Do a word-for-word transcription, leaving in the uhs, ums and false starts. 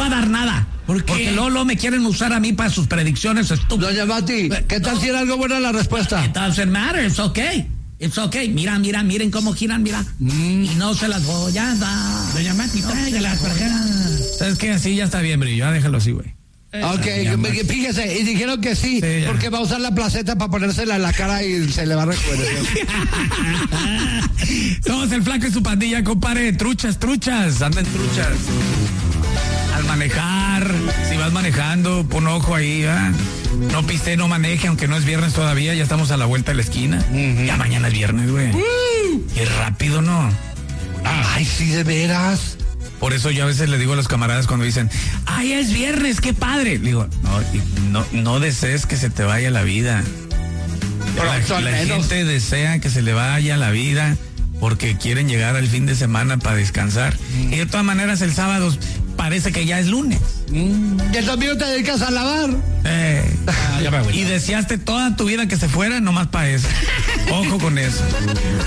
a dar nada. ¿Por qué? Porque Lolo me quieren usar a mí para sus predicciones estúpidas. Doña Mati, ¿qué tal no. si era algo buena la respuesta? It doesn't matter, it's okay. It's okay. Mira, mira, miren cómo giran, mira. Mm. Y no se las voy a dar. Doña Mati, tráigalas para acá. ¿Sabes qué? Así ya está bien, brillo. Ya déjalo así, güey. Ok, fíjese, y dijeron que sí, sí porque va a usar la placeta para ponérsela en la cara y se le va a recuperar. Somos el Flaco y su pandilla, compadre. Truchas, truchas, anden truchas. Al manejar, si vas manejando, pon ojo ahí, ¿eh? No piste, no maneje, aunque no es viernes todavía, ya estamos a la vuelta de la esquina. Uh-huh. Ya mañana es viernes, güey. Uh. Qué rápido, ¿no? Ay, sí, de veras. Por eso yo a veces le digo a los camaradas cuando dicen, ay, es viernes, qué padre. Le digo, no, no, no desees que se te vaya la vida. La, la gente desea que se le vaya la vida porque quieren llegar al fin de semana para descansar. Mm. Y de todas maneras el sábado parece que ya es lunes. Mm. Y el domingo te dedicas a lavar. Eh, ah, ya me voy. Y deseaste toda tu vida que se fuera nomás para eso. Ojo con eso.